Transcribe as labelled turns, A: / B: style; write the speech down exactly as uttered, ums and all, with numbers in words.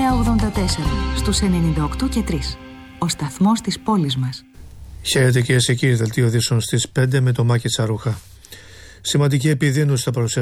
A: εννιά ογδόντα τέσσερα στους ενενήντα οκτώ και τρία. Ο σταθμός της πόλης μας.
B: Χαίρετε κυρίες και κύριοι, δελτίο ειδήσεων στις πέντε με το Μάκη Τσαρούχα. Σημαντική επιδείνωση θα παρουσιάσει